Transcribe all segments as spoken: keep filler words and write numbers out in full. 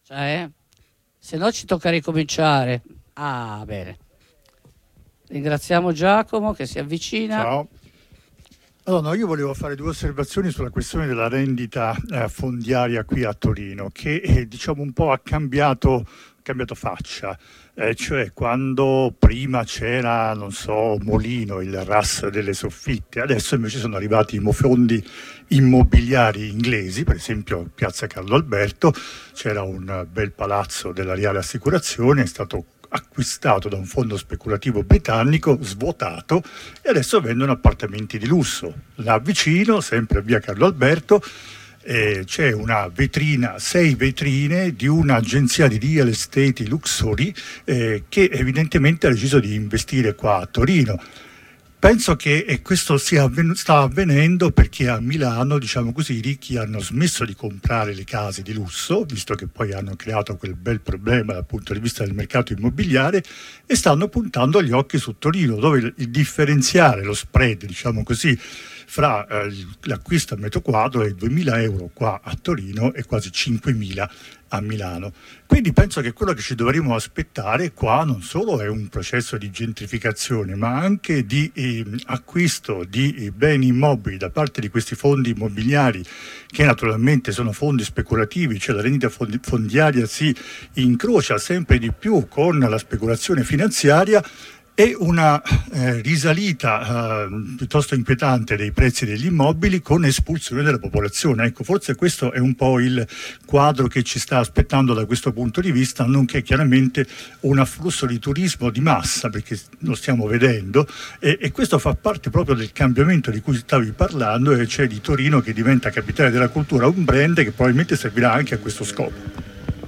Cioè, se no ci tocca ricominciare. Ah, bene. Ringraziamo Giacomo che si avvicina. Ciao. Allora, no, io volevo fare due osservazioni sulla questione della rendita eh, fondiaria qui a Torino, che eh, diciamo un po' ha cambiato, cambiato faccia. Eh, cioè quando prima c'era, non so, Molino, il R A S delle soffitte, adesso invece sono arrivati i fondi immobiliari inglesi, per esempio a Piazza Carlo Alberto c'era un bel palazzo della Reale Assicurazione, è stato acquistato da un fondo speculativo britannico, svuotato, e adesso vendono appartamenti di lusso. Là vicino, sempre a via Carlo Alberto, eh, c'è una vetrina, sei vetrine di un'agenzia di real estate Luxury eh, che evidentemente ha deciso di investire qua a Torino. Penso che e questo sia avven- sta avvenendo perché a Milano, diciamo così, i ricchi hanno smesso di comprare le case di lusso, visto che poi hanno creato quel bel problema dal punto di vista del mercato immobiliare, e stanno puntando gli occhi su Torino, dove il, il differenziale, lo spread, diciamo così, fra eh, l'acquisto a metro quadro è duemila euro qua a Torino e quasi cinquemila a Milano. Quindi penso che quello che ci dovremmo aspettare qua non solo è un processo di gentrificazione, ma anche di eh, acquisto di eh, beni immobili da parte di questi fondi immobiliari, che naturalmente sono fondi speculativi, cioè la rendita fondiaria si incrocia sempre di più con la speculazione finanziaria, e una eh, risalita eh, piuttosto inquietante dei prezzi degli immobili con espulsione della popolazione. Ecco, forse questo è un po' il quadro che ci sta aspettando da questo punto di vista, nonché chiaramente un afflusso di turismo di massa, perché lo stiamo vedendo, e, e questo fa parte proprio del cambiamento di cui stavi parlando, e cioè di Torino che diventa capitale della cultura, un brand che probabilmente servirà anche a questo scopo.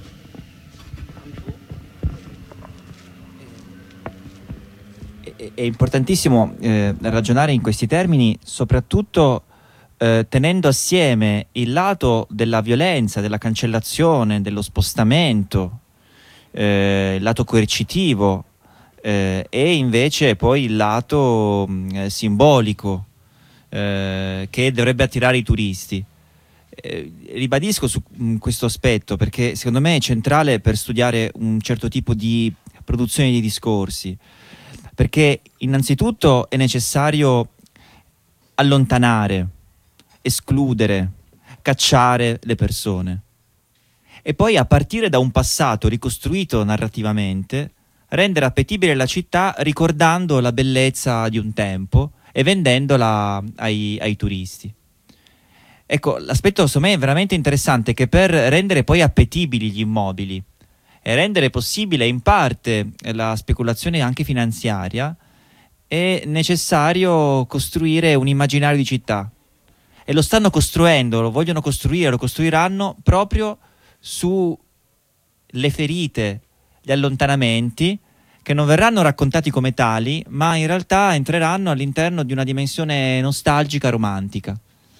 È importantissimo eh, ragionare in questi termini, soprattutto eh, tenendo assieme il lato della violenza, della cancellazione, dello spostamento, eh, il lato coercitivo eh, e invece poi il lato mh, simbolico eh, che dovrebbe attirare i turisti. Eh, ribadisco su mh, questo aspetto perché secondo me è centrale per studiare un certo tipo di produzione di discorsi. Perché innanzitutto è necessario allontanare, escludere, cacciare le persone. E poi a partire da un passato ricostruito narrativamente, rendere appetibile la città ricordando la bellezza di un tempo e vendendola ai, ai turisti. Ecco, l'aspetto secondo me è veramente interessante, che per rendere poi appetibili gli immobili e rendere possibile in parte la speculazione anche finanziaria, è necessario costruire un immaginario di città. E lo stanno costruendo, lo vogliono costruire, lo costruiranno proprio sulle ferite, gli allontanamenti, che non verranno raccontati come tali, ma in realtà entreranno all'interno di una dimensione nostalgica, romantica.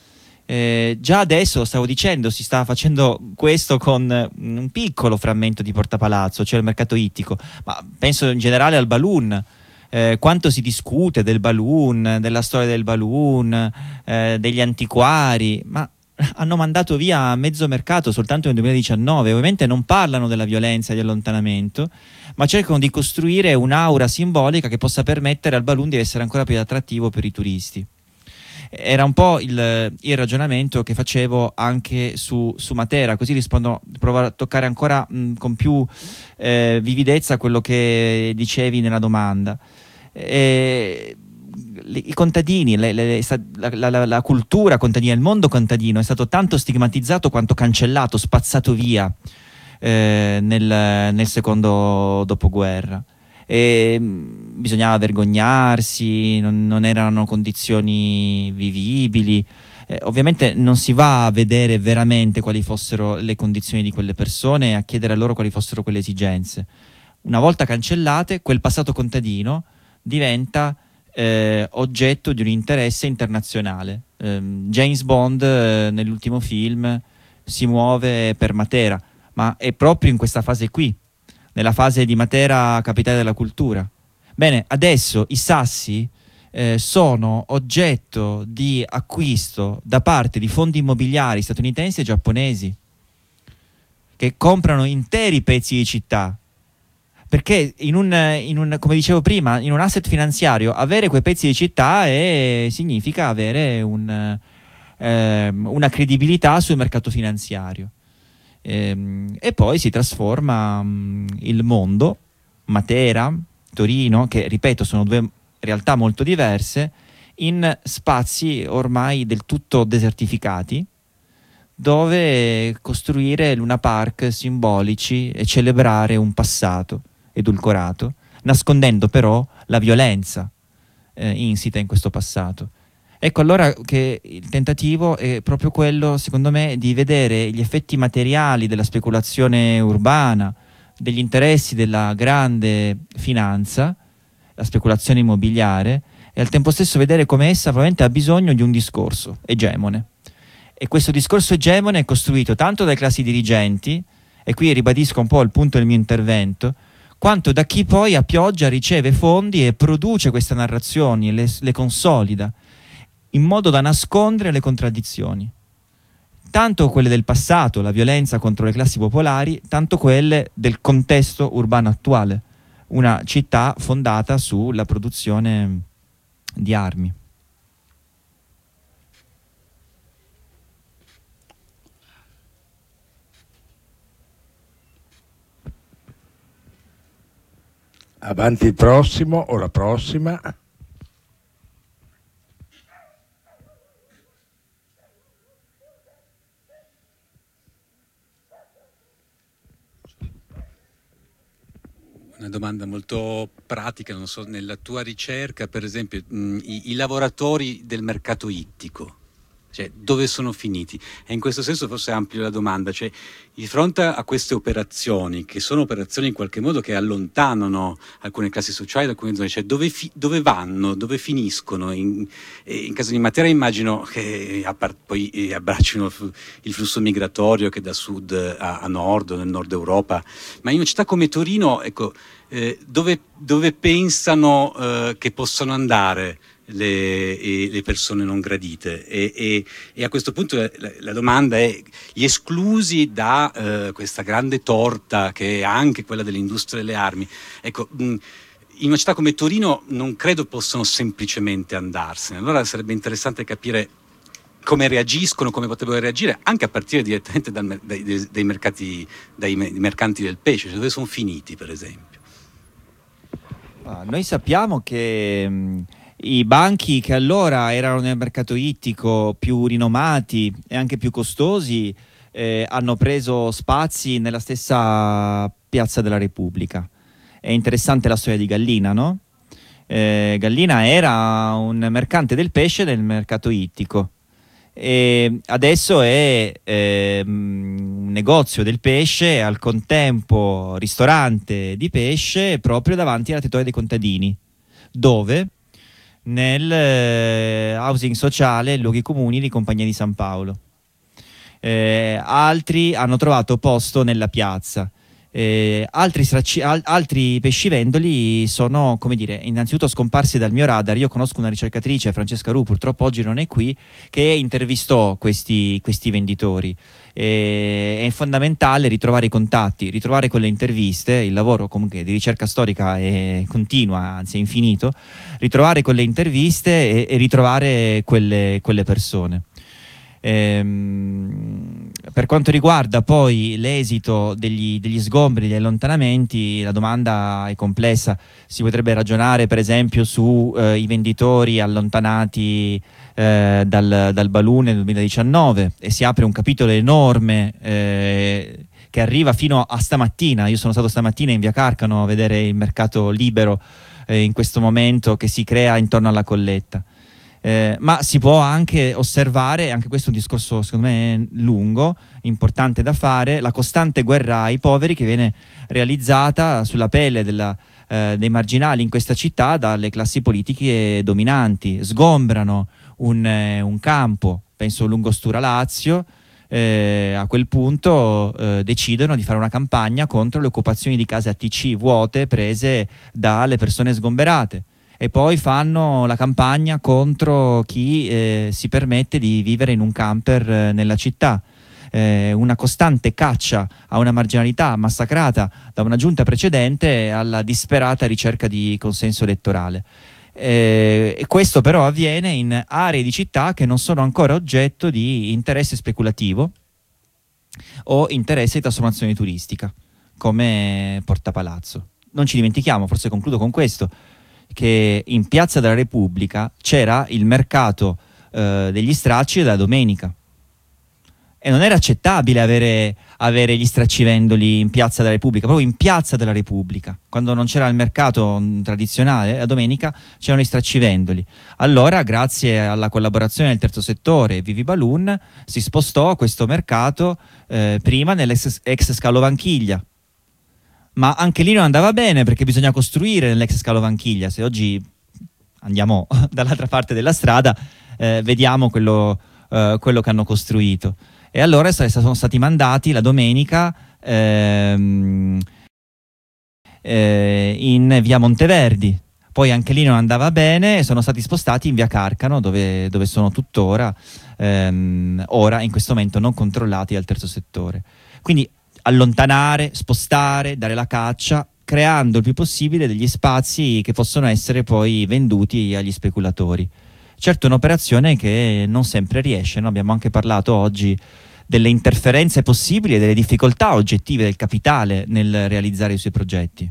Eh, già adesso, stavo dicendo, si sta facendo questo con un piccolo frammento di Porta Palazzo, cioè il mercato ittico, ma penso in generale al balloon. Eh, quanto si discute del balloon, della storia del balloon, eh, degli antiquari, ma hanno mandato via mezzo mercato soltanto nel duemiladiciannove. Ovviamente non parlano della violenza e di allontanamento, ma cercano di costruire un'aura simbolica che possa permettere al balloon di essere ancora più attrattivo per i turisti. Era un po' il, il ragionamento che facevo anche su, su Matera, così rispondo, provo a toccare ancora mh, con più eh, vividezza quello che dicevi nella domanda. E, i contadini, le, le, la, la, la cultura contadina, il mondo contadino è stato tanto stigmatizzato quanto cancellato, spazzato via eh, nel, nel secondo dopoguerra. E bisognava vergognarsi, non, non erano condizioni vivibili. Eh, ovviamente non si va a vedere veramente quali fossero le condizioni di quelle persone e a chiedere a loro quali fossero quelle esigenze. Una volta cancellate, quel passato contadino diventa eh, oggetto di un interesse internazionale. Eh, James Bond eh, nell'ultimo film si muove per Matera, ma è proprio in questa fase qui, nella fase di Matera capitale della cultura. Bene, adesso i sassi eh, sono oggetto di acquisto da parte di fondi immobiliari statunitensi e giapponesi. che comprano interi pezzi di città. Perché in un, in un, come dicevo prima, in un asset finanziario avere quei pezzi di città è, significa avere un, eh, una credibilità sul mercato finanziario. E, e poi si trasforma mh, il mondo, Matera, Torino, che ripeto sono due realtà molto diverse, in spazi ormai del tutto desertificati, dove costruire Luna Park simbolici e celebrare un passato edulcorato, nascondendo però la violenza eh, insita in questo passato. Ecco allora che il tentativo è proprio quello, secondo me, di vedere gli effetti materiali della speculazione urbana, degli interessi della grande finanza, la speculazione immobiliare, e al tempo stesso vedere come essa probabilmente ha bisogno di un discorso egemone. E questo discorso egemone è costruito tanto dalle classi dirigenti, e qui ribadisco un po' il punto del mio intervento, quanto da chi poi a pioggia riceve fondi e produce queste narrazioni e le, le consolida, in modo da nascondere le contraddizioni. Tanto quelle del passato, la violenza contro le classi popolari, tanto quelle del contesto urbano attuale, una città fondata sulla produzione di armi. Avanti il prossimo o la prossima. Una domanda molto pratica, non so, nella tua ricerca, per esempio, mh, i, i lavoratori del mercato ittico, cioè dove sono finiti? E in questo senso forse amplio la domanda, cioè di fronte a queste operazioni, che sono operazioni in qualche modo che allontanano alcune classi sociali da alcune zone, cioè dove, fi- dove vanno, dove finiscono? In, in caso di Matera immagino che part- poi eh, abbraccino il flusso migratorio che da sud a, a nord, nel nord Europa, ma in una città come Torino, ecco, eh, dove, dove pensano eh, che possano andare Le, le persone non gradite? E, e, e a questo punto la, la domanda è: gli esclusi da eh, questa grande torta che è anche quella dell'industria delle armi, ecco, mh, in una città come Torino non credo possano semplicemente andarsene. Allora sarebbe interessante capire come reagiscono, come potrebbero reagire, anche a partire direttamente dal, dai, dai, dai mercati, dai mercanti del pesce, cioè dove sono finiti, per esempio. Ah, noi sappiamo che mh, i banchi che allora erano nel mercato ittico più rinomati e anche più costosi eh, hanno preso spazi nella stessa piazza della Repubblica. È interessante la storia di Gallina, no? Eh, Gallina era un mercante del pesce nel mercato ittico e adesso è eh, un negozio del pesce e al contempo ristorante di pesce proprio davanti alla tettoia dei contadini, dove? Nel eh, housing sociale, luoghi comuni di Compagnia di San Paolo. Eh, altri hanno trovato posto nella piazza. Eh, altri, stracci- al- altri pescivendoli sono, come dire, innanzitutto scomparsi dal mio radar. Io conosco una ricercatrice, Francesca Ru, purtroppo oggi non è qui, che intervistò questi, questi venditori. Eh, è fondamentale ritrovare i contatti, ritrovare quelle interviste. Il lavoro comunque di ricerca storica è continua, anzi è infinito. Ritrovare quelle interviste e, e ritrovare quelle, quelle persone. Ehm, per quanto riguarda poi l'esito degli, degli sgombri, degli allontanamenti, la domanda è complessa. Si potrebbe ragionare per esempio sui eh, venditori allontanati eh, dal, dal Balloon nel duemiladiciannove, e si apre un capitolo enorme eh, che arriva fino a stamattina. Io sono stato stamattina in via Carcano a vedere il mercato libero eh, in questo momento che si crea intorno alla colletta. Eh, ma si può anche osservare, anche questo è un discorso secondo me lungo, importante da fare, la costante guerra ai poveri che viene realizzata sulla pelle della, eh, dei marginali in questa città dalle classi politiche dominanti. Sgombrano un, eh, un campo, penso lungo Stura Lazio, eh, a quel punto eh, decidono di fare una campagna contro le occupazioni di case A T C vuote prese dalle persone sgomberate. E poi fanno la campagna contro chi eh, si permette di vivere in un camper eh, nella città. eh, una costante caccia a una marginalità massacrata da una giunta precedente alla disperata ricerca di consenso elettorale. Eh, e questo però avviene in aree di città che non sono ancora oggetto di interesse speculativo o interesse di trasformazione turistica, come Porta Palazzo. Non ci dimentichiamo, forse concludo con questo, che in Piazza della Repubblica c'era il mercato eh, degli stracci della domenica e non era accettabile avere, avere gli straccivendoli in Piazza della Repubblica, proprio in Piazza della Repubblica, quando non c'era il mercato mh, tradizionale, la domenica c'erano gli straccivendoli. Allora, grazie alla collaborazione del terzo settore e Vivi Balloon, si spostò questo mercato eh, prima nell'ex ex Scalo-Vanchiglia. Ma anche lì non andava bene, perché bisogna costruire nell'ex Scalo-Vanchiglia. Se oggi andiamo dall'altra parte della strada, eh, vediamo quello, eh, quello che hanno costruito. E allora sono stati mandati la domenica ehm, eh, in via Monteverdi. Poi anche lì non andava bene e sono stati spostati in via Carcano, dove, dove sono tuttora, ehm, ora in questo momento non controllati dal terzo settore. Quindi allontanare, spostare, dare la caccia, creando il più possibile degli spazi che possono essere poi venduti agli speculatori. Certo, è un'operazione che non sempre riesce, no? Abbiamo anche parlato oggi delle interferenze possibili e delle difficoltà oggettive del capitale nel realizzare i suoi progetti.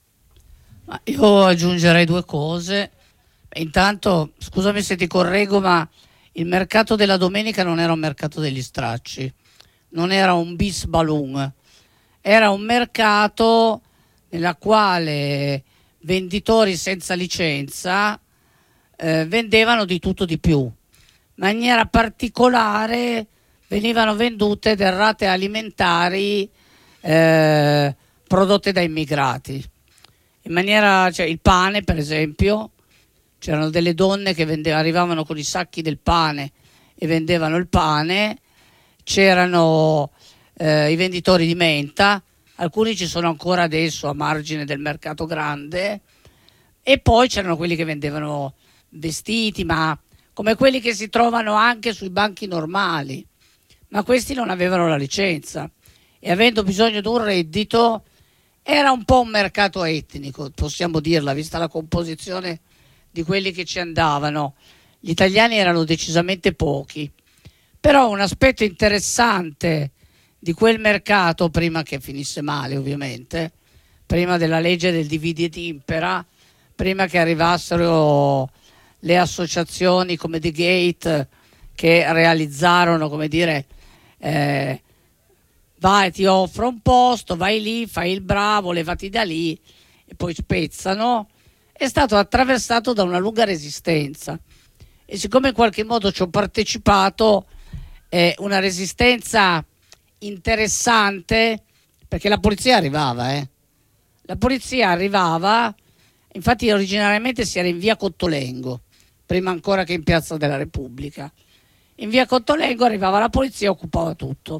Ma io aggiungerei due cose. Intanto, scusami se ti correggo, ma il mercato della domenica non era un mercato degli stracci, non era un bis balloon, era un mercato nella quale venditori senza licenza eh, vendevano di tutto di più. In maniera particolare venivano vendute derrate alimentari eh, prodotte da immigrati. In maniera, cioè il pane, per esempio, c'erano delle donne che vendevano, arrivavano con i sacchi del pane e vendevano il pane. C'erano eh, i venditori di menta, alcuni ci sono ancora adesso a margine del mercato grande, e poi c'erano quelli che vendevano vestiti, ma come quelli che si trovano anche sui banchi normali, ma questi non avevano la licenza e avendo bisogno di un reddito era un po' un mercato etnico, possiamo dirla, vista la composizione di quelli che ci andavano. Gli italiani erano decisamente pochi. Però un aspetto interessante di quel mercato, prima che finisse male ovviamente, prima della legge del dividi et impera, prima che arrivassero le associazioni come The Gate che realizzarono, come dire, eh, vai, ti offro un posto, vai lì, fai il bravo, levati da lì e poi spezzano, è stato attraversato da una lunga resistenza. E siccome in qualche modo ci ho partecipato, è una resistenza interessante, perché la polizia arrivava, eh. La polizia arrivava, infatti originariamente si era in via Cottolengo, prima ancora che in Piazza della Repubblica. In via Cottolengo arrivava la polizia e occupava tutto.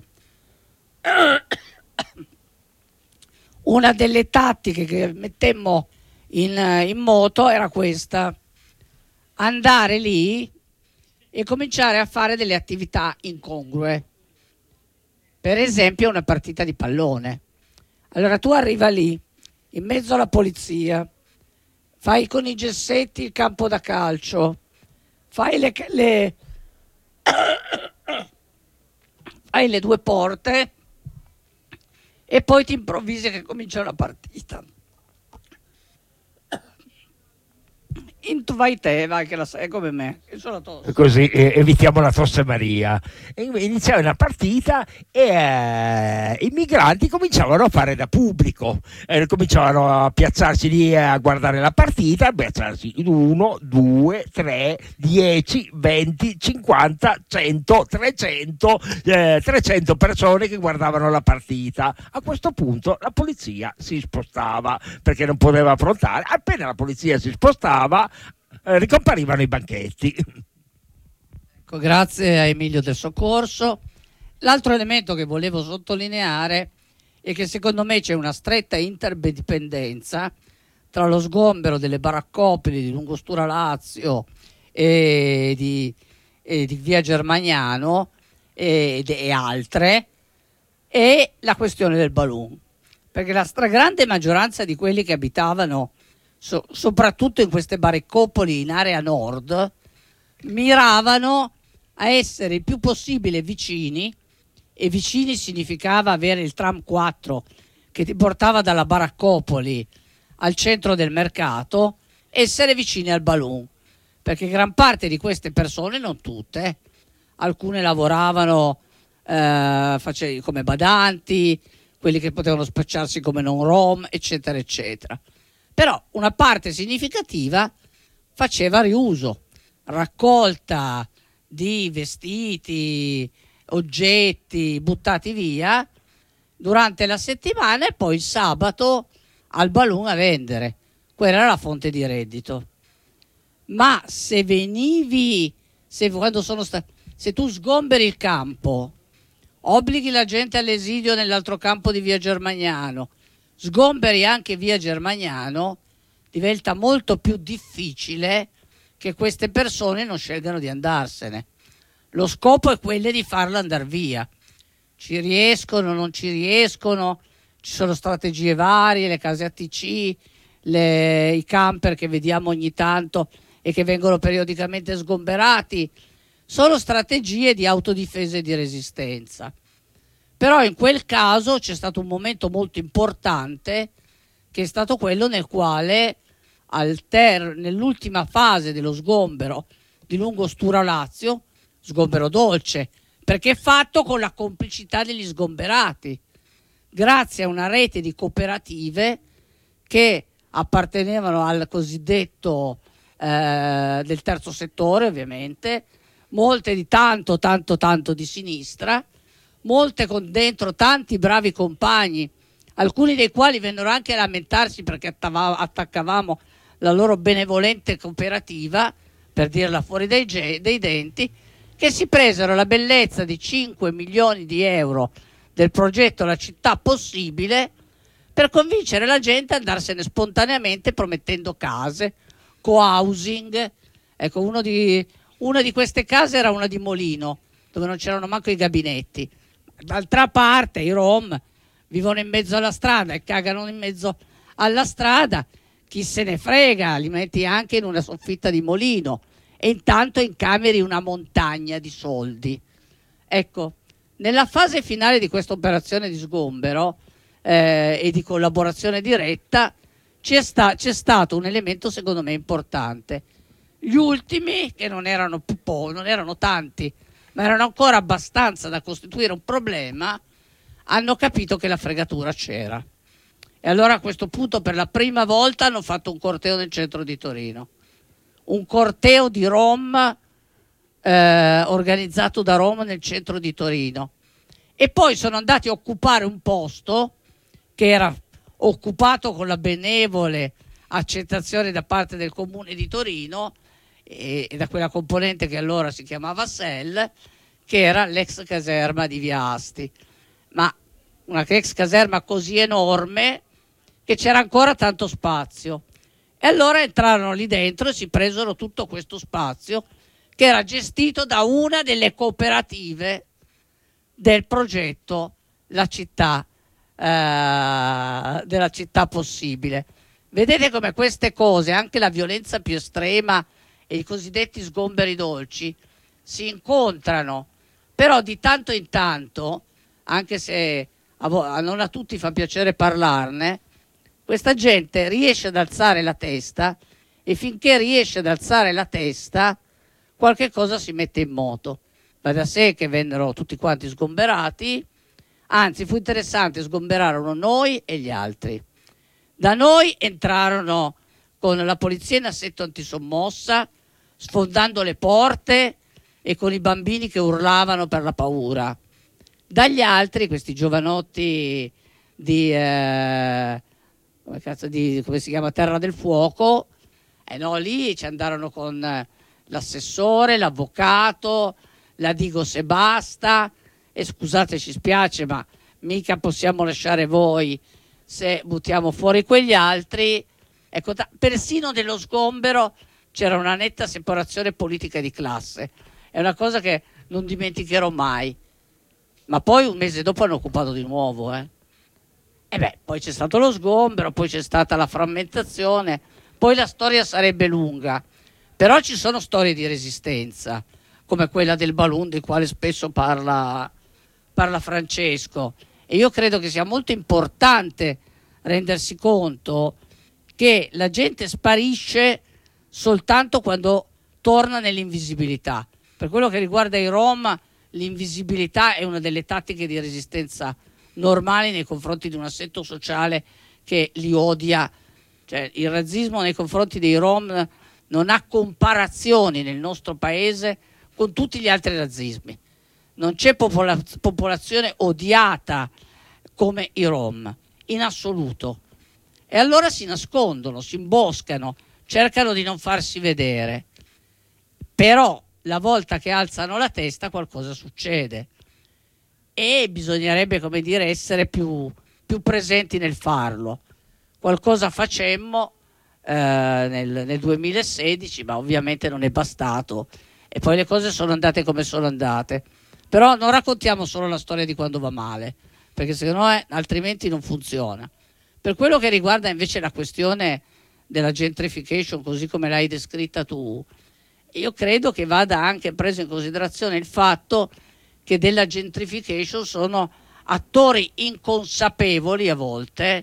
Una delle tattiche che mettemmo in, in moto era questa: andare lì e cominciare a fare delle attività incongrue, per esempio una partita di pallone. Allora tu arriva lì in mezzo alla polizia, fai con i gessetti il campo da calcio, fai le, le fai le due porte e poi ti improvvisi che comincia una partita. Intu vai te, vai che la sai come me, che sono tosse. Così eh, evitiamo la tosse Maria. E iniziava una partita e eh, i migranti cominciavano a fare da pubblico, eh, cominciavano a piazzarsi lì a guardare la partita, a piazzarsi in uno, due, tre, dieci, venti, cinquanta, cento, trecento, eh, trecento persone che guardavano la partita. A questo punto la polizia si spostava perché non poteva affrontare. Appena la polizia si spostava, Eh, ricomparivano i banchetti. Ecco, grazie a Emilio del Soccorso. L'altro elemento che volevo sottolineare è che secondo me c'è una stretta interdipendenza tra lo sgombero delle baraccopoli di Lungostura Lazio e di, e di via Germaniano e, e altre, e la questione del balloon, perché la stragrande maggioranza di quelli che abitavano so, soprattutto in queste baraccopoli in area nord miravano a essere il più possibile vicini, e vicini significava avere il tram quattro che ti portava dalla baraccopoli al centro del mercato, essere vicini al balloon, perché gran parte di queste persone, non tutte, alcune lavoravano eh, face- come badanti, quelli che potevano spacciarsi come non rom, eccetera eccetera, però una parte significativa faceva riuso, raccolta di vestiti, oggetti buttati via durante la settimana e poi il sabato al balloon a vendere. Quella era la fonte di reddito. Ma se venivi, se, quando sono sta- se tu sgomberi il campo, obblighi la gente all'esilio nell'altro campo di via Germaniano, sgomberi anche via Germaniano, diventa molto più difficile che queste persone non scelgano di andarsene. Lo scopo è quello di farla andare via. Ci riescono, non ci riescono, ci sono strategie varie, le case A T C, le, i camper che vediamo ogni tanto e che vengono periodicamente sgomberati, sono strategie di autodifesa e di resistenza. Però in quel caso c'è stato un momento molto importante, che è stato quello nel quale al ter- nell'ultima fase dello sgombero di lungo Stura Lazio, sgombero dolce, perché è fatto con la complicità degli sgomberati, grazie a una rete di cooperative che appartenevano al cosiddetto eh, del terzo settore, ovviamente, molte di tanto tanto tanto di sinistra, molte con dentro tanti bravi compagni, alcuni dei quali vennero anche a lamentarsi perché attaccavamo la loro benevolente cooperativa, per dirla fuori dai, ge- dei denti, che si presero la bellezza di cinque milioni di euro del progetto La città possibile per convincere la gente ad andarsene spontaneamente, promettendo case, co-housing. Ecco, uno di, una di queste case era una di Molino, dove non c'erano manco i gabinetti. D'altra parte i rom vivono in mezzo alla strada e cagano in mezzo alla strada, chi se ne frega, li metti anche in una soffitta di Molino e intanto incameri una montagna di soldi. Ecco, nella fase finale di questa operazione di sgombero eh, e di collaborazione diretta c'è, sta- c'è stato un elemento secondo me importante. Gli ultimi, che non erano, po- non erano tanti, ma erano ancora abbastanza da costituire un problema, hanno capito che la fregatura c'era. E allora a questo punto per la prima volta hanno fatto un corteo nel centro di Torino. Un corteo di rom eh, organizzato da Rom nel centro di Torino. E poi sono andati a occupare un posto che era occupato con la benevole accettazione da parte del comune di Torino e, e da quella componente che allora si chiamava S E L, che era l'ex caserma di Via Asti. Ma una ex caserma così enorme che c'era ancora tanto spazio. E allora entrarono lì dentro e si presero tutto questo spazio che era gestito da una delle cooperative del progetto La città, eh, della città possibile. Vedete come queste cose, anche la violenza più estrema e i cosiddetti sgomberi dolci, si incontrano, però di tanto in tanto, anche se a vo- non a tutti fa piacere parlarne, questa gente riesce ad alzare la testa e finché riesce ad alzare la testa qualche cosa si mette in moto. Va da sé che vennero tutti quanti sgomberati, anzi fu interessante, sgomberarono noi e gli altri. Da noi entrarono con la polizia in assetto antisommossa, sfondando le porte e con i bambini che urlavano per la paura. Dagli altri, questi giovanotti di... Eh, come, cazzo di, come si chiama, Terra del Fuoco, e eh no, lì ci andarono con l'assessore, l'avvocato, la digo se basta, e scusate ci spiace ma mica possiamo lasciare voi se buttiamo fuori quegli altri. Ecco, persino nello sgombero c'era una netta separazione politica di classe, è una cosa che non dimenticherò mai. ma poi un mese dopo hanno occupato di nuovo. Eh. E beh, poi c'è stato lo sgombero, poi c'è stata la frammentazione, poi la storia sarebbe lunga, però ci sono storie di resistenza, come quella del balloon, di quale spesso parla, parla Francesco. E io credo che sia molto importante rendersi conto che la gente sparisce soltanto quando torna nell'invisibilità. Per quello che riguarda i Rom, l'invisibilità è una delle tattiche di resistenza normali nei confronti di un assetto sociale che li odia. Cioè, il razzismo nei confronti dei Rom non ha comparazioni nel nostro paese con tutti gli altri razzismi. Non c'è popola- popolazione odiata come i Rom, in assoluto. E allora si nascondono, si imboscano, cercano di non farsi vedere. Però la volta che alzano la testa qualcosa succede. E bisognerebbe, come dire, essere più, più presenti nel farlo. Qualcosa facemmo eh, nel, nel duemilasedici, ma ovviamente non è bastato. E poi le cose sono andate come sono andate. Però non raccontiamo solo la storia di quando va male, perché secondo me altrimenti non funziona. Per quello che riguarda invece la questione della gentrification, così come l'hai descritta tu, io credo che vada anche preso in considerazione il fatto che della gentrification sono attori inconsapevoli a volte,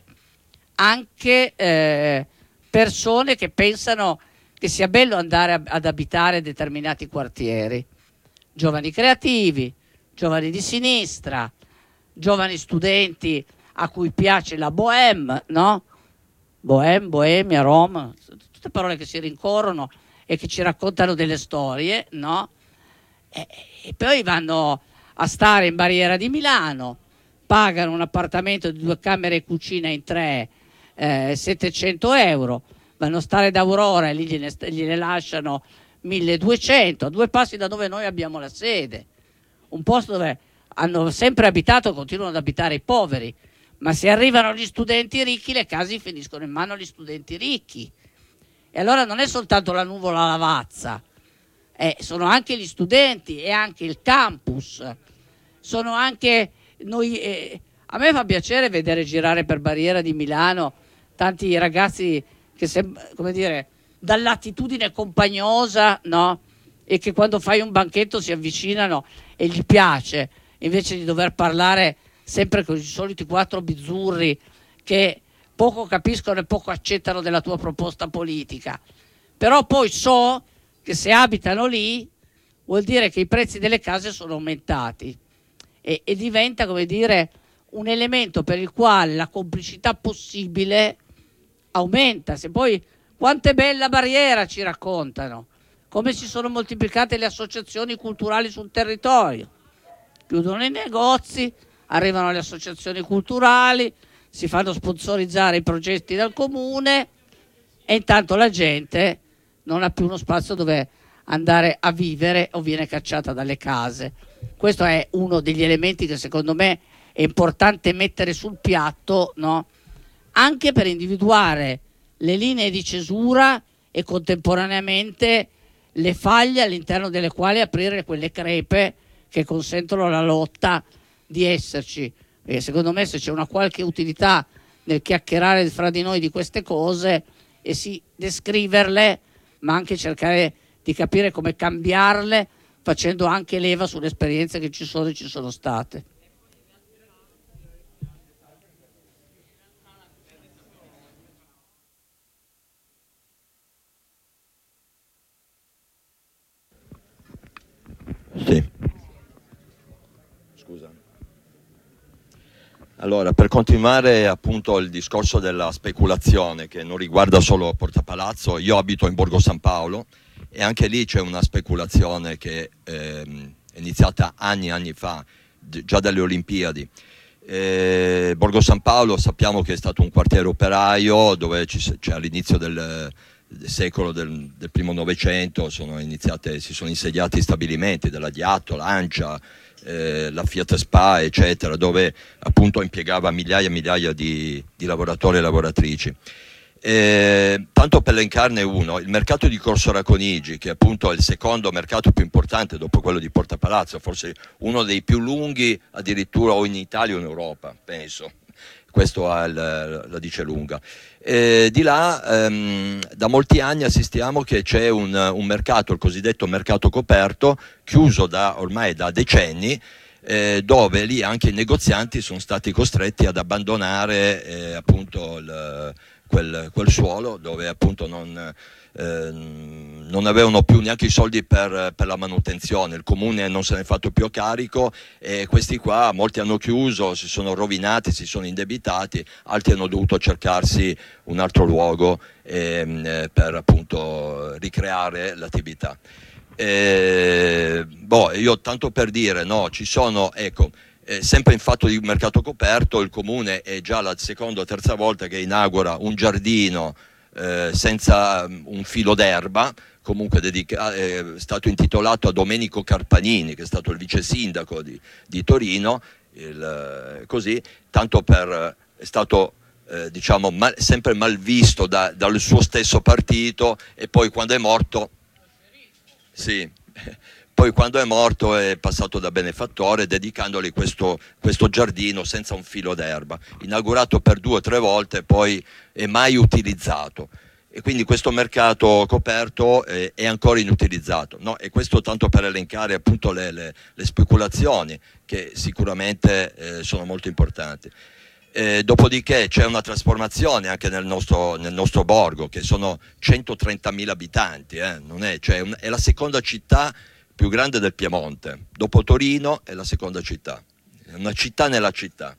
anche eh, persone che pensano che sia bello andare a, ad abitare determinati quartieri. Giovani creativi, giovani di sinistra, giovani studenti a cui piace la bohème, no? Bohème, bohemia, Roma, tutte parole che si rincorrono e che ci raccontano delle storie, no? E, e poi vanno a stare in Barriera di Milano, pagano un appartamento di due camere e cucina in tre, eh, settecento euro, vanno a stare da Aurora e lì gliene, gliene lasciano milleduecento, a due passi da dove noi abbiamo la sede, un posto dove hanno sempre abitato e continuano ad abitare i poveri, ma se arrivano gli studenti ricchi le case finiscono in mano agli studenti ricchi. E allora non è soltanto la nuvola Lavazza, eh, sono anche gli studenti e anche il campus, sono anche noi. Eh, a me fa piacere vedere girare per Barriera di Milano tanti ragazzi che, sem- come dire, dall'attitudine compagnosa, no? E che quando fai un banchetto si avvicinano e gli piace, invece di dover parlare sempre con i soliti quattro bizzurri che poco capiscono e poco accettano della tua proposta politica. Però poi so che se abitano lì vuol dire che i prezzi delle case sono aumentati e, e diventa, come dire, un elemento per il quale la complicità possibile aumenta. Se poi quanto è bella Barriera, ci raccontano, come si sono moltiplicate le associazioni culturali sul territorio, chiudono i negozi, arrivano le associazioni culturali, si fanno sponsorizzare i progetti dal comune e intanto la gente non ha più uno spazio dove andare a vivere o viene cacciata dalle case. Questo è uno degli elementi che secondo me è importante mettere sul piatto, no? Anche per individuare le linee di cesura e contemporaneamente le faglie all'interno delle quali aprire quelle crepe che consentono alla lotta di esserci. Perché secondo me se c'è una qualche utilità nel chiacchierare fra di noi di queste cose e sì descriverle, ma anche cercare di capire come cambiarle, facendo anche leva sulle esperienze che ci sono e ci sono state. Sì. Scusa. Allora, per continuare appunto il discorso della speculazione che non riguarda solo Porta Palazzo, io abito in Borgo San Paolo e anche lì c'è una speculazione che ehm, è iniziata anni e anni fa, d- già dalle Olimpiadi. Eh, Borgo San Paolo sappiamo che è stato un quartiere operaio dove ci, cioè, all'inizio del, del secolo del, del primo Novecento sono iniziate, si sono insediati stabilimenti della Diatto, l'Ancia, eh, la Fiat Spa, eccetera, dove appunto impiegava migliaia e migliaia di, di lavoratori e lavoratrici. Eh, tanto per elencarne uno, il mercato di Corso Racconigi, che appunto è il secondo mercato più importante dopo quello di Porta Palazzo, forse uno dei più lunghi addirittura o in Italia o in Europa, penso. Questo ha il, la dice lunga. Eh, di là ehm, da molti anni assistiamo che c'è un, un mercato, il cosiddetto mercato coperto, chiuso da, ormai da decenni, eh, dove lì anche i negozianti sono stati costretti ad abbandonare eh, appunto il, quel, quel suolo dove appunto non, eh, non avevano più neanche i soldi per, per la manutenzione, il comune non se ne è fatto più a carico e questi qua molti hanno chiuso, si sono rovinati, si sono indebitati, altri hanno dovuto cercarsi un altro luogo eh, per appunto ricreare l'attività. Eh, boh, io tanto per dire, no, ci sono, ecco, eh, sempre in fatto di mercato coperto, il comune è già la seconda o terza volta che inaugura un giardino eh, senza un filo d'erba, comunque dedica- è stato intitolato a Domenico Carpanini, che è stato il vice sindaco di, di Torino, il, così, tanto per, è stato eh, diciamo mal, sempre mal visto da, dal suo stesso partito e poi quando è morto Sì, poi quando è morto è passato da benefattore dedicandogli questo, questo giardino senza un filo d'erba, inaugurato per due o tre volte, poi è mai utilizzato. E quindi questo mercato coperto è, è ancora inutilizzato, no? E questo tanto per elencare appunto le, le, le speculazioni che sicuramente eh, sono molto importanti. Eh, dopodiché c'è una trasformazione anche nel nostro, nel nostro borgo, che sono centotrentamila abitanti, eh? Non è, cioè, un, è la seconda città più grande del Piemonte, dopo Torino è la seconda città, è una città nella città.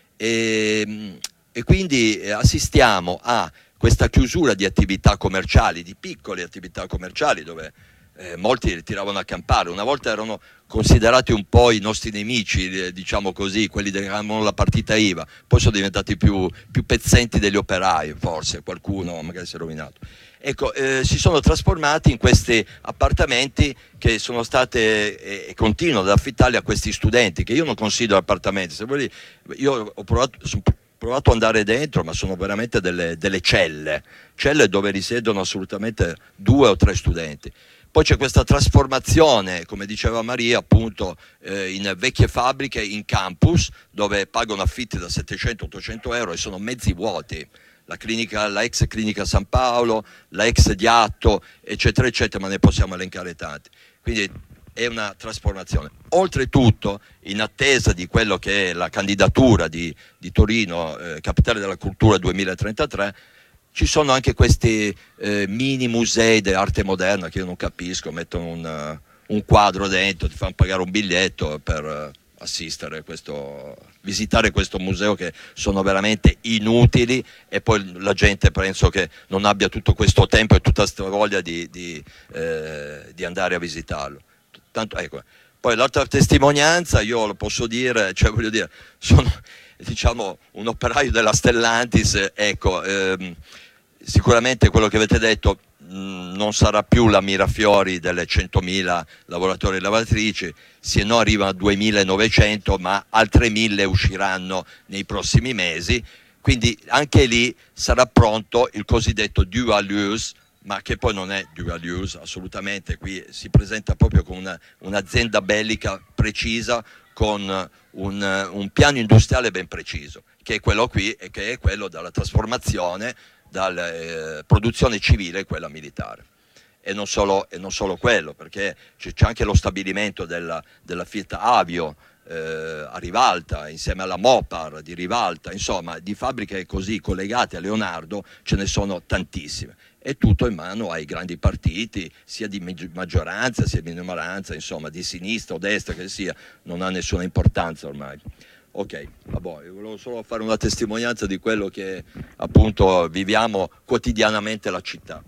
E, e quindi assistiamo a questa chiusura di attività commerciali, di piccole attività commerciali dove eh, molti tiravano a campare, una volta erano considerati un po' i nostri nemici, diciamo così, quelli che avevano la partita I V A, poi sono diventati più, più pezzenti degli operai, forse qualcuno magari si è rovinato. Ecco, eh, si sono trasformati in questi appartamenti che sono state e eh, continuano ad affittarli a questi studenti, che io non considero appartamenti, se vuoi, io ho provato, sono provato ad andare dentro, ma sono veramente delle, delle celle, celle dove risiedono assolutamente due o tre studenti. Poi c'è questa trasformazione, come diceva Maria, appunto eh, in vecchie fabbriche, in campus, dove pagano affitti da settecento ottocento euro e sono mezzi vuoti. La, clinica, la ex clinica San Paolo, la ex Diatto, eccetera, eccetera, ma ne possiamo elencare tanti. Quindi è una trasformazione. Oltretutto, in attesa di quello che è la candidatura di, di Torino, eh, Capitale della Cultura duemilatrentatré, ci sono anche questi eh, mini musei di arte moderna che io non capisco, mettono un, uh, un quadro dentro, ti fanno pagare un biglietto per uh, assistere a questo, visitare questo museo, che sono veramente inutili, e poi la gente penso che non abbia tutto questo tempo e tutta questa voglia di, di, eh, di andare a visitarlo. Tanto, ecco. Poi l'altra testimonianza, io lo posso dire, cioè voglio dire, sono diciamo un operaio della Stellantis, ecco, ehm, sicuramente quello che avete detto mh, non sarà più la Mirafiori delle centomila lavoratori e lavoratrici, se no arriva a duemilanovecento, ma altre mille usciranno nei prossimi mesi, quindi anche lì sarà pronto il cosiddetto dual use, ma che poi non è dual use assolutamente, qui si presenta proprio come una, un'azienda bellica precisa, con un, un piano industriale ben preciso, che è quello qui e che è quello della trasformazione dalla eh, produzione civile e quella militare. E non solo, e non solo quello, perché c'è, c'è anche lo stabilimento della, della Fiat Avio eh, a Rivalta, insieme alla Mopar di Rivalta, insomma di fabbriche così collegate a Leonardo ce ne sono tantissime. È tutto in mano ai grandi partiti, sia di maggioranza sia di minoranza, insomma di sinistra o destra che sia, non ha nessuna importanza ormai. Ok, vabbè, io volevo solo fare una testimonianza di quello che appunto viviamo quotidianamente la città.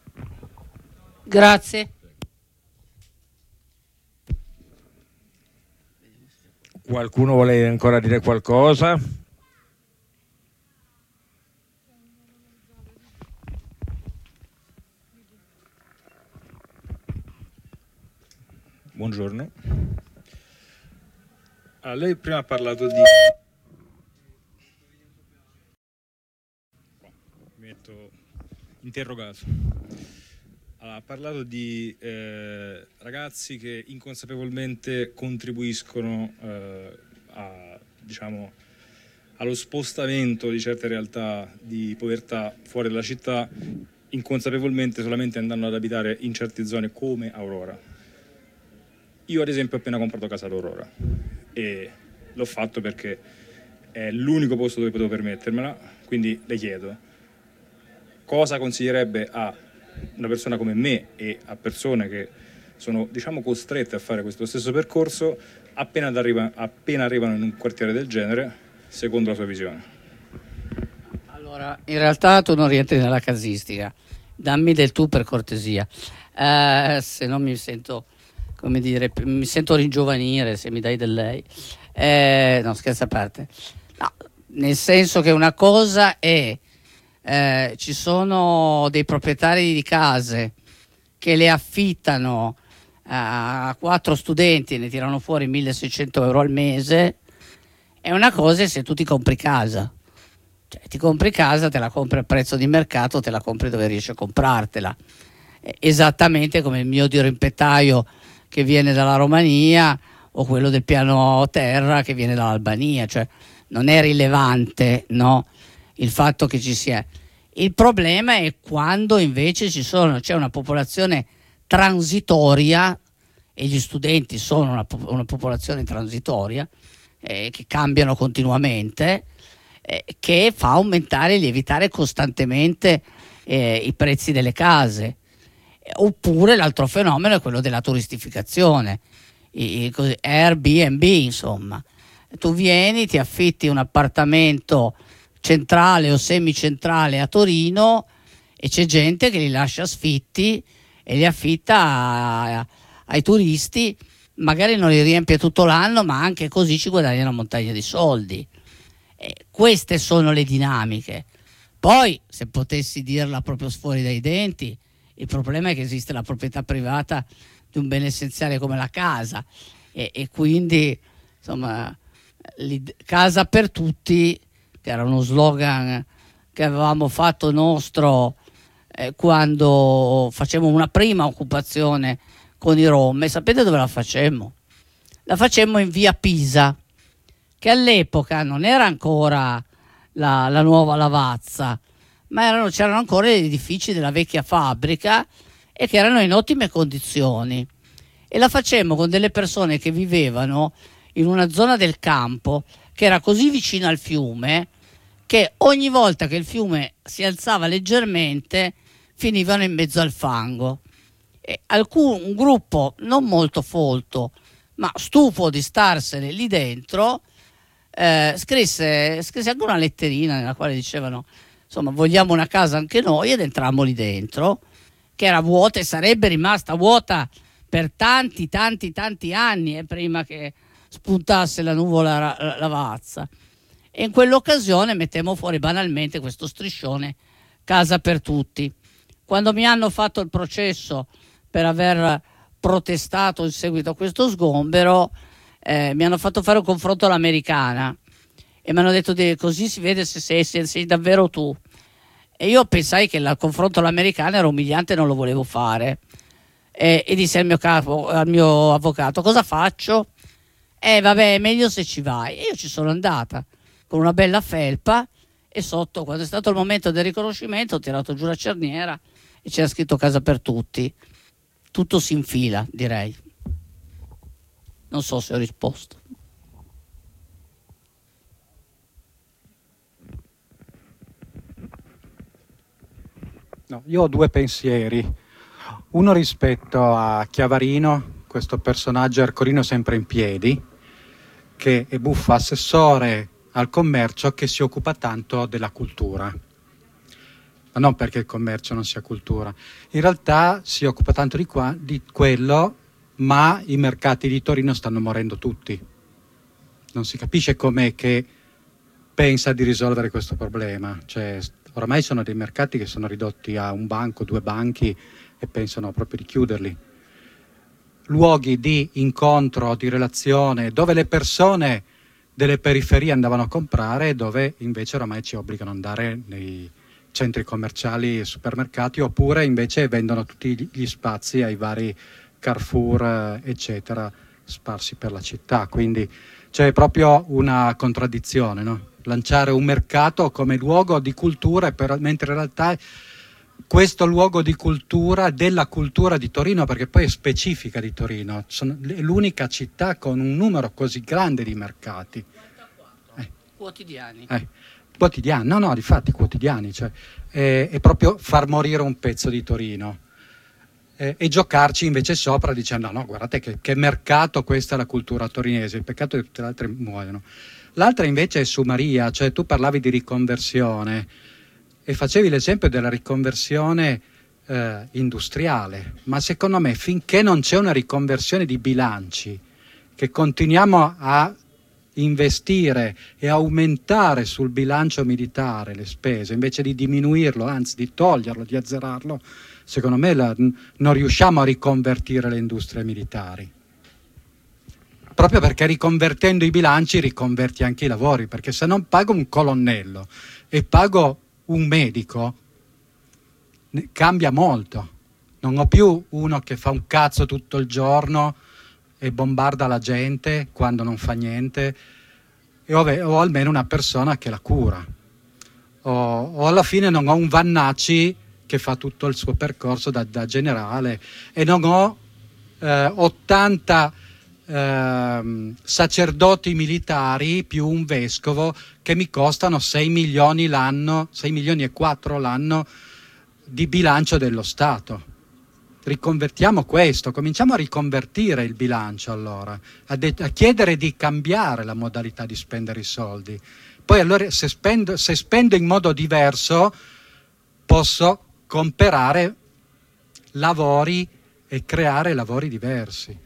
Grazie. Qualcuno vuole ancora dire qualcosa? Buongiorno. Ah, lei prima ha parlato di... Mi metto interrogato. Allora, ha parlato di eh, ragazzi che inconsapevolmente contribuiscono eh, a, diciamo, allo spostamento di certe realtà di povertà fuori dalla città, inconsapevolmente solamente andando ad abitare in certe zone come Aurora. Io ad esempio ho appena comprato casa ad Aurora e l'ho fatto perché è l'unico posto dove potevo permettermela, quindi le chiedo cosa consiglierebbe a una persona come me e a persone che sono, diciamo, costrette a fare questo stesso percorso appena, arriva, appena arrivano in un quartiere del genere, secondo la sua visione. Allora, in realtà tu non rientri nella casistica, dammi del tu per cortesia, eh, se no mi sento, come dire, mi sento ringiovanire se mi dai del lei. Eh, no, scherzo a parte. No, nel senso che una cosa è Eh, ci sono dei proprietari di case che le affittano a quattro studenti e ne tirano fuori milleseicento euro al mese, e una cosa è se tu ti compri casa, cioè ti compri casa, te la compri a prezzo di mercato, te la compri dove riesci a comprartela, eh, esattamente come il mio dirimpettaio che viene dalla Romania o quello del piano terra che viene dall'Albania, cioè non è rilevante, no? Il fatto che ci sia. Il problema è quando invece ci sono, c'è una popolazione transitoria, e gli studenti sono una, una popolazione transitoria, eh, che cambiano continuamente, eh, che fa aumentare e lievitare costantemente eh, i prezzi delle case. Oppure l'altro fenomeno è quello della turistificazione, i, i, Airbnb, insomma. Tu vieni, ti affitti un appartamento centrale o semicentrale a Torino e c'è gente che li lascia sfitti e li affitta a, a, ai turisti, magari non li riempie tutto l'anno, ma anche così ci guadagna una montagna di soldi. E queste sono le dinamiche. Poi, se potessi dirla proprio fuori dai denti, il problema è che esiste la proprietà privata di un bene essenziale come la casa, e, e quindi insomma casa per tutti, che era uno slogan che avevamo fatto nostro eh, quando facemmo una prima occupazione con i Rom. E sapete dove la facemmo? La facemmo in via Pisa, che all'epoca non era ancora la, la nuova Lavazza, ma erano, c'erano ancora gli edifici della vecchia fabbrica e che erano in ottime condizioni. E la facemmo con delle persone che vivevano in una zona del campo che era così vicina al fiume che ogni volta che il fiume si alzava leggermente finivano in mezzo al fango. E alcun, un gruppo non molto folto, ma stufo di starsene lì dentro, eh, scrisse, scrisse anche una letterina nella quale dicevano insomma vogliamo una casa anche noi, ed entrammo lì dentro, che era vuota e sarebbe rimasta vuota per tanti tanti tanti anni eh, prima che spuntasse la nuvola Lavazza. E in quell'occasione mettemmo fuori banalmente questo striscione casa per tutti. Quando mi hanno fatto il processo per aver protestato in seguito a questo sgombero, eh, mi hanno fatto fare un confronto all'americana e mi hanno detto di, così si vede se sei, se sei davvero tu. E io pensai che il confronto all'americana era umiliante e non lo volevo fare. E, e disse al mio capo, al mio avvocato, cosa faccio? Eh vabbè, è meglio se ci vai. E io ci sono andata con una bella felpa e sotto, quando è stato il momento del riconoscimento, ho tirato giù la cerniera e c'era scritto casa per tutti. Tutto si infila, direi. Non so se ho risposto. No, io ho due pensieri. Uno rispetto a Chiavarino, questo personaggio arcorino sempre in piedi, che è buffo assessore al commercio che si occupa tanto della cultura. Ma non perché il commercio non sia cultura. In realtà si occupa tanto di, qua, di quello, ma i mercati di Torino stanno morendo tutti. Non si capisce com'è che pensa di risolvere questo problema. Cioè, oramai sono dei mercati che sono ridotti a un banco, due banchi, e pensano proprio di chiuderli. Luoghi di incontro, di relazione, dove le persone delle periferie andavano a comprare, dove invece oramai ci obbligano ad andare nei centri commerciali e supermercati, oppure invece vendono tutti gli spazi ai vari Carrefour, eccetera, sparsi per la città. Quindi c'è proprio una contraddizione, no? Lanciare un mercato come luogo di cultura, per, mentre in realtà questo luogo di cultura, della cultura di Torino, perché poi è specifica di Torino, sono, è l'unica città con un numero così grande di mercati. Eh. Quotidiani. Eh. Quotidiani, no, no, difatti quotidiani, cioè, è, è proprio far morire un pezzo di Torino eh, e giocarci invece sopra dicendo no, no, guardate che, che mercato, questa è la cultura torinese, il peccato è che tutte le altre muoiono. L'altra invece è su Maria, cioè tu parlavi di riconversione e facevi l'esempio della riconversione eh, industriale, ma secondo me finché non c'è una riconversione di bilanci, che continuiamo a investire e aumentare sul bilancio militare le spese invece di diminuirlo, anzi di toglierlo, di azzerarlo, secondo me la, non riusciamo a riconvertire le industrie militari, proprio perché riconvertendo i bilanci riconverti anche i lavori, perché se non pago un colonnello e pago un medico cambia molto, non ho più uno che fa un cazzo tutto il giorno e bombarda la gente quando non fa niente, e ho, ho almeno una persona che la cura, o, o alla fine non ho un Vannacci che fa tutto il suo percorso da, da generale, e non ho eh, ottanta eh, sacerdoti militari più un vescovo che mi costano sei milioni l'anno, sei milioni e quattro l'anno di bilancio dello Stato. Riconvertiamo questo, cominciamo a riconvertire il bilancio allora, a, de- a chiedere di cambiare la modalità di spendere i soldi. Poi allora se spendo, se spendo in modo diverso posso comprare lavori e creare lavori diversi.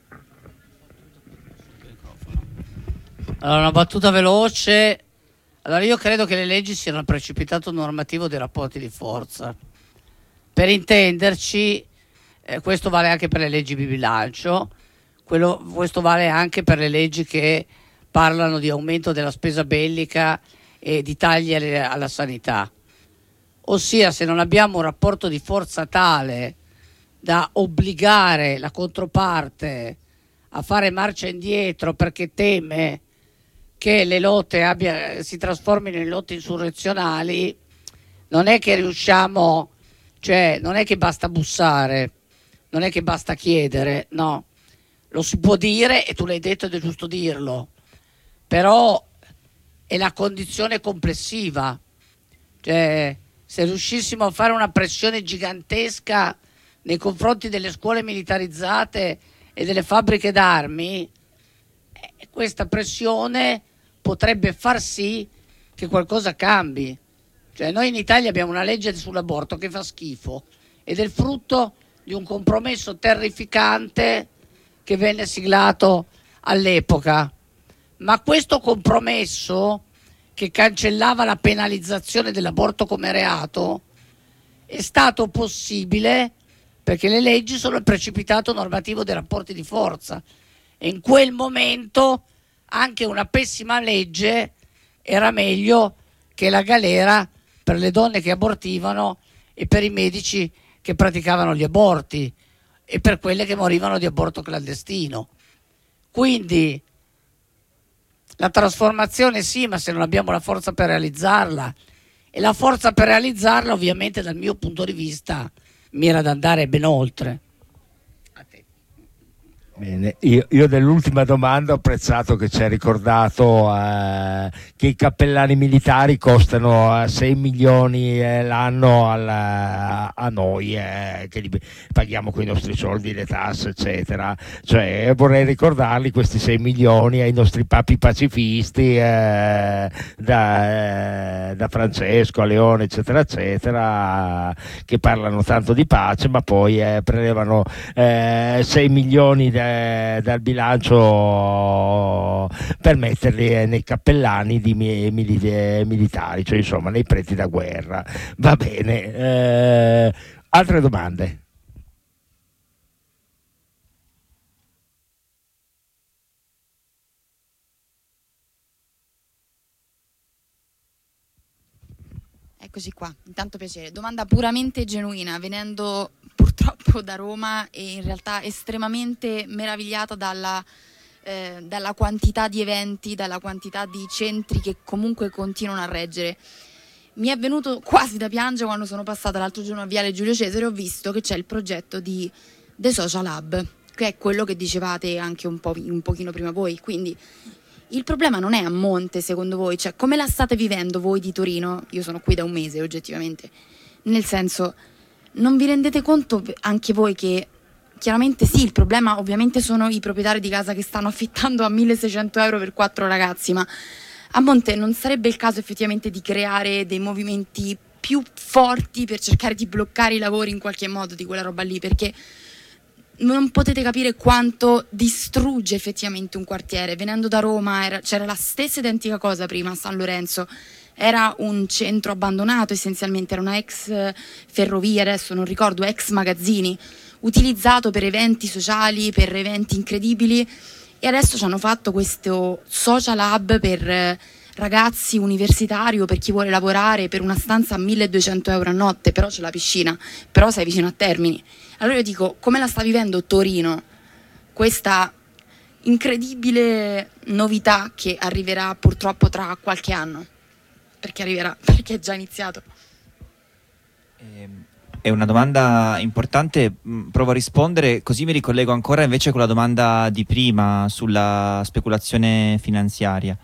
Allora, una battuta veloce. Allora, io credo che le leggi siano il precipitato normativo dei rapporti di forza. Per intenderci, Eh, questo vale anche per le leggi di bilancio, quello, questo vale anche per le leggi che parlano di aumento della spesa bellica e di tagli alle, alla sanità. Ossia, se non abbiamo un rapporto di forza tale da obbligare la controparte a fare marcia indietro perché teme che le lotte abbia, si trasformino in lotte insurrezionali, non è che riusciamo, cioè non è che basta bussare, non è che basta chiedere, no, lo si può dire e tu l'hai detto ed è giusto dirlo, però è la condizione complessiva, cioè se riuscissimo a fare una pressione gigantesca nei confronti delle scuole militarizzate e delle fabbriche d'armi, eh, questa pressione potrebbe far sì che qualcosa cambi. Cioè noi in Italia abbiamo una legge sull'aborto che fa schifo ed è il frutto di un compromesso terrificante che venne siglato all'epoca, ma questo compromesso che cancellava la penalizzazione dell'aborto come reato è stato possibile perché le leggi sono il precipitato normativo dei rapporti di forza e in quel momento anche una pessima legge era meglio che la galera per le donne che abortivano e per i medici che praticavano gli aborti e per quelle che morivano di aborto clandestino. Quindi la trasformazione sì, ma se non abbiamo la forza per realizzarla, e la forza per realizzarla ovviamente dal mio punto di vista mira ad andare ben oltre. Bene, io, io dell'ultima domanda ho apprezzato che ci ha ricordato eh, che i cappellani militari costano sei milioni eh, l'anno alla, a noi, eh, che li paghiamo con i nostri soldi, le tasse, eccetera. Cioè, vorrei ricordarli questi sei milioni ai nostri papi pacifisti, eh, da, eh, da Francesco a Leone, eccetera, eccetera, che parlano tanto di pace, ma poi eh, prelevano eh, sei milioni da dal bilancio per metterli nei cappellani di militari, cioè insomma nei preti da guerra. Va bene, eh, altre domande? Eccoci qua, intanto piacere. Domanda puramente genuina, venendo purtroppo da Roma e in realtà estremamente meravigliata dalla, eh, dalla quantità di eventi, dalla quantità di centri che comunque continuano a reggere. Mi è venuto quasi da piangere quando sono passata l'altro giorno a Viale Giulio Cesare e ho visto che c'è il progetto di The Social Hub, che è quello che dicevate anche un, po', un pochino prima voi, quindi il problema non è a monte secondo voi, cioè come la state vivendo voi di Torino? Io sono qui da un mese oggettivamente, nel senso, non vi rendete conto anche voi che chiaramente sì, il problema ovviamente sono i proprietari di casa che stanno affittando a milleseicento euro per quattro ragazzi, ma a monte non sarebbe il caso effettivamente di creare dei movimenti più forti per cercare di bloccare i lavori in qualche modo di quella roba lì, perché non potete capire quanto distrugge effettivamente un quartiere. Venendo da Roma era, c'era la stessa identica cosa prima a San Lorenzo, era un centro abbandonato essenzialmente, era una ex ferrovia, adesso non ricordo, ex magazzini, utilizzato per eventi sociali, per eventi incredibili, e adesso ci hanno fatto questo social hub per ragazzi universitari o per chi vuole lavorare, per una stanza a milleduecento euro a notte, però c'è la piscina, però sei vicino a Termini. Allora io dico, come la sta vivendo Torino questa incredibile novità che arriverà purtroppo tra qualche anno? Perché arriverà, perché è già iniziato. È una domanda importante, provo a rispondere, così mi ricollego ancora invece con la domanda di prima sulla speculazione finanziaria.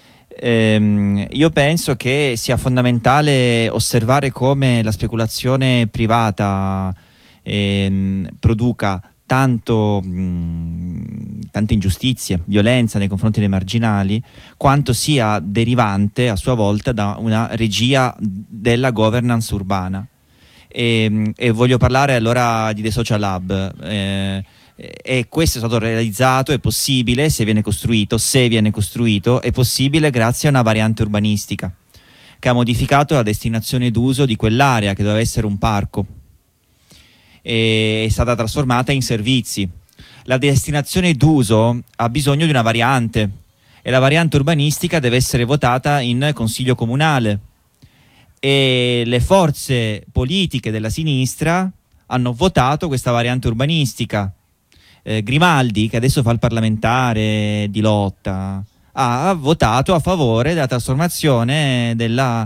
Ehm, io penso che sia fondamentale osservare come la speculazione privata ehm, produca tanto, mh, tante ingiustizie, violenza nei confronti dei marginali, quanto sia derivante a sua volta da una regia della governance urbana. E, e voglio parlare allora di The Social Hub. Eh, e questo è stato realizzato, è possibile se viene costruito, se viene costruito, è possibile grazie a una variante urbanistica che ha modificato la destinazione d'uso di quell'area che doveva essere un parco, e è stata trasformata in servizi. La destinazione d'uso ha bisogno di una variante e la variante urbanistica deve essere votata in consiglio comunale, e le forze politiche della sinistra hanno votato questa variante urbanistica. Eh, Grimaldi, che adesso fa il parlamentare di lotta, ha votato a favore della trasformazione della,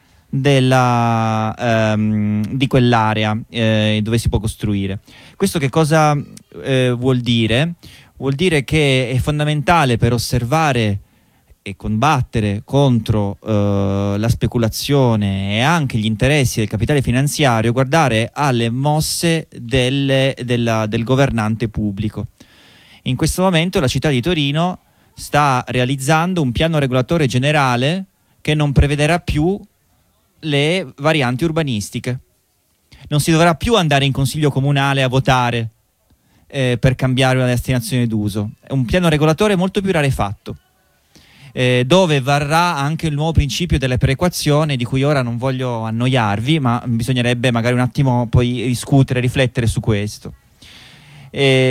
della, ehm, di quell'area eh, dove si può costruire. Questo che cosa eh, vuol dire? Vuol dire che è fondamentale, per osservare e combattere contro eh, la speculazione e anche gli interessi del capitale finanziario, guardare alle mosse delle, della, del governante pubblico. In questo momento la città di Torino sta realizzando un piano regolatore generale che non prevederà più le varianti urbanistiche. Non si dovrà più andare in consiglio comunale a votare eh, per cambiare una destinazione d'uso. È un piano regolatore molto più rarefatto, Eh, dove varrà anche il nuovo principio della perequazione, di cui ora non voglio annoiarvi, ma bisognerebbe magari un attimo poi discutere, riflettere su questo. E